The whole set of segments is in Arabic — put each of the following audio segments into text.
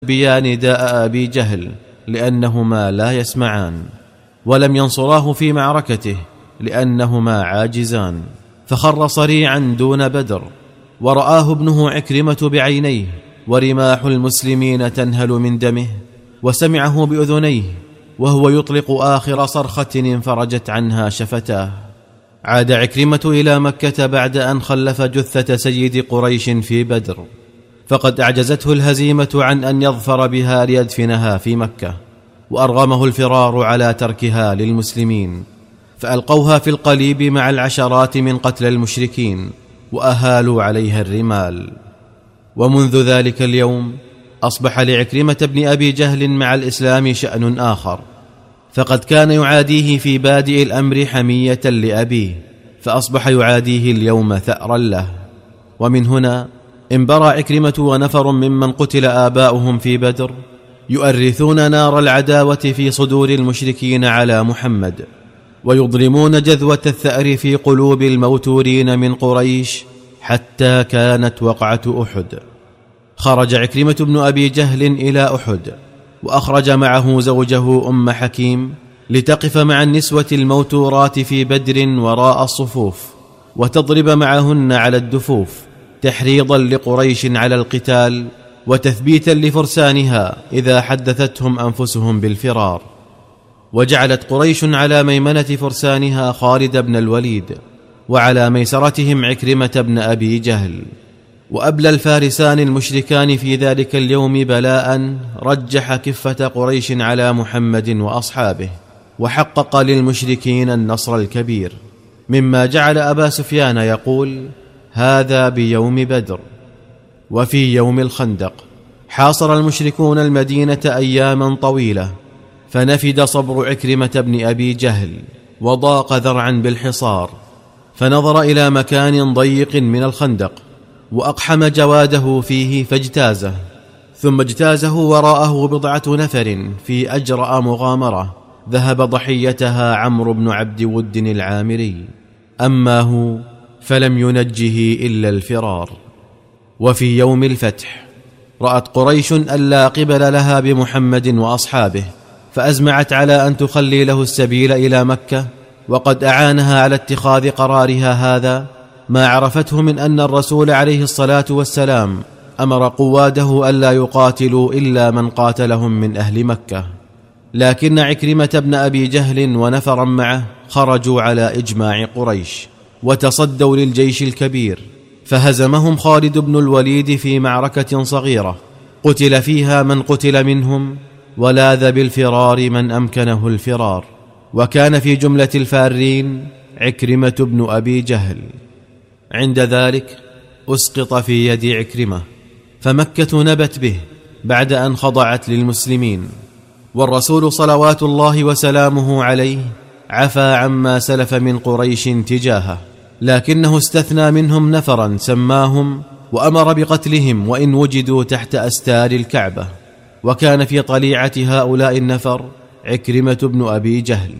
بيا نداء أبي جهل لأنهما لا يسمعان، ولم ينصراه في معركته لأنهما عاجزان، فخر صريعا دون بدر، ورآه ابنه عكرمة بعينيه، ورماح المسلمين تنهل من دمه، وسمعه بأذنيه وهو يطلق آخر صرخة انفرجت عنها شفتاه. عاد عكرمة إلى مكة بعد أن خلف جثة سيد قريش في بدر، فقد أعجزته الهزيمة عن أن يظفر بها ليدفنها في مكة، وأرغمه الفرار على تركها للمسلمين، فألقوها في القليب مع العشرات من قتل المشركين، وأهالوا عليها الرمال. ومنذ ذلك اليوم أصبح لعكرمة بن أبي جهل مع الإسلام شأن آخر، فقد كان يعاديه في بادئ الأمر حمية لأبيه، فأصبح يعاديه اليوم ثأرا له. ومن هنا انبرى عكرمة ونفر ممن قتل آباؤهم في بدر يؤرثون نار العداوة في صدور المشركين على محمد، ويضرمون جذوة الثأر في قلوب الموتورين من قريش، حتى كانت وقعة أحد. خرج عكرمة بن أبي جهل إلى أحد، وأخرج معه زوجه أم حكيم لتقف مع النسوة الموتورات في بدر وراء الصفوف، وتضرب معهن على الدفوف تحريضا لقريش على القتال، وتثبيتا لفرسانها إذا حدثتهم أنفسهم بالفرار. وجعلت قريش على ميمنة فرسانها خالد بن الوليد، وعلى ميسرتهم عكرمة بن أبي جهل. وأبلى الفارسان المشركان في ذلك اليوم بلاء رجح كفة قريش على محمد وأصحابه، وحقق للمشركين النصر الكبير، مما جعل أبا سفيان يقول: هذا بيوم بدر. وفي يوم الخندق حاصر المشركون المدينة أياما طويلة، فنفد صبر عكرمة بن أبي جهل، وضاق ذرعا بالحصار، فنظر إلى مكان ضيق من الخندق، وأقحم جواده فيه فاجتازه، ثم اجتازه وراءه بضعة نفر في أجرأ مغامرة ذهب ضحيتها عمرو بن عبد ود العامري، أما هو فلم ينجه إلا الفرار. وفي يوم الفتح رأت قريش ألا قبل لها بمحمد وأصحابه، فأزمعت على أن تخلي له السبيل إلى مكة، وقد أعانها على اتخاذ قرارها هذا ما عرفته من أن الرسول عليه الصلاة والسلام أمر قواده ألا يقاتلوا إلا من قاتلهم من أهل مكة. لكن عكرمة بن أبي جهل ونفرا معه خرجوا على إجماع قريش، وتصدوا للجيش الكبير، فهزمهم خالد بن الوليد في معركة صغيرة قتل فيها من قتل منهم، ولاذ بالفرار من أمكنه الفرار، وكان في جملة الفارين عكرمة بن أبي جهل. عند ذلك أسقط في يد عكرمة، فمكة نبت به بعد أن خضعت للمسلمين، والرسول صلوات الله وسلامه عليه عفى عما سلف من قريش تجاهه، لكنه استثنى منهم نفرا سماهم، وأمر بقتلهم وإن وجدوا تحت أستار الكعبة. وكان في طليعة هؤلاء النفر عكرمة بن أبي جهل،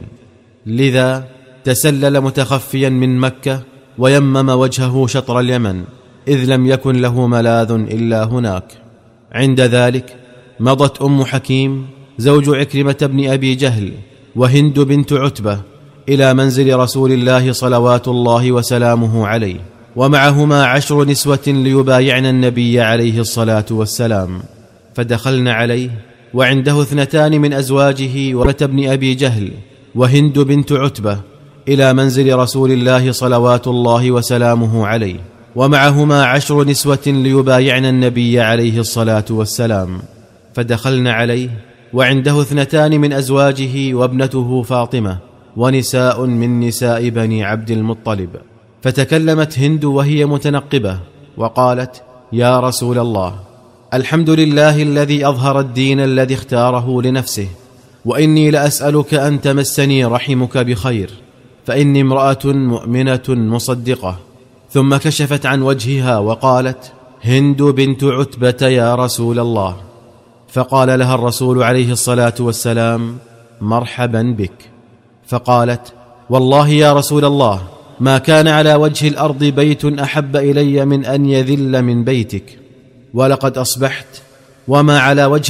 لذا تسلل متخفيا من مكة، ويمم وجهه شطر اليمن، إذ لم يكن له ملاذ إلا هناك. عند ذلك مضت أم حكيم زوج عكرمة بن أبي جهل وهند بنت عتبة إلى منزل رسول الله صلوات الله وسلامه عليه، ومعهما 10 نسوة ليبايعن النبي عليه الصلاة والسلام، فدخلن عليه وعنده 2 من أزواجه وعتبة بن أبي جهل وهند بنت عتبة إلى منزل رسول الله صلوات الله وسلامه عليه، ومعهما 10 نسوة ليبايعن النبي عليه الصلاة والسلام، فدخلن عليه وعنده 2 من أزواجه وابنته فاطمة ونساء من نساء بني عبد المطلب. فتكلمت هند وهي متنقبة وقالت: يا رسول الله، الحمد لله الذي أظهر الدين الذي اختاره لنفسه، وإني لأسألك أن تمسني رحمك بخير، فإني امرأة مؤمنة مصدقة. ثم كشفت عن وجهها وقالت: هند بنت عتبة يا رسول الله. فقال لها الرسول عليه الصلاة والسلام: مرحبا بك. فقالت: والله يا رسول الله، ما كان على وجه الأرض بيت أحب إلي من أن يذل من بيتك، ولقد أصبحت وما على وجه